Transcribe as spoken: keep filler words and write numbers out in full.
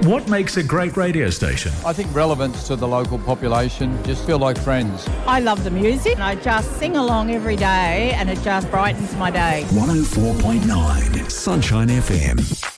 What makes a great radio station? I think relevance to the local population, just feel like friends. I love the music and I just sing along every day and it just brightens my day. one oh four point nine Sunshine F M.